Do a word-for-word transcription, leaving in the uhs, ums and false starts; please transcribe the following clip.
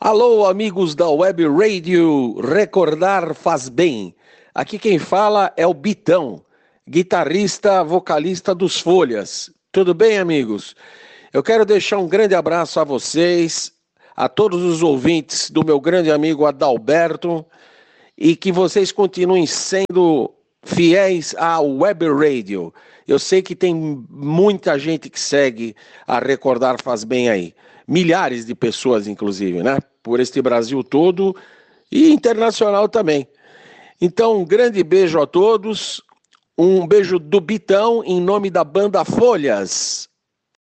Alô, amigos da Web Radio, recordar faz bem. Aqui quem fala é o Bitão, guitarrista, vocalista dos Folhas. Tudo bem, amigos? Eu quero deixar um grande abraço a vocês, a todos os ouvintes do meu grande amigo Adalberto, e que vocês continuem sendo fiéis à Web Radio. Eu sei que tem muita gente que segue a Recordar Faz Bem aí. Milhares de pessoas, inclusive, né? Por este Brasil todo e internacional também. Então, um grande beijo a todos. Um beijo do Bitão em nome da banda Folhas.